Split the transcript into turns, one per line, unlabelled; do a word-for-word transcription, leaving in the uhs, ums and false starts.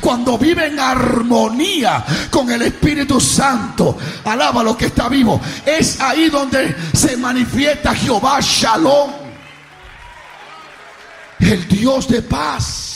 cuando vive en armonía con el Espíritu Santo, alaba lo que está vivo, es ahí donde se manifiesta Jehová Shalom, el Dios de paz.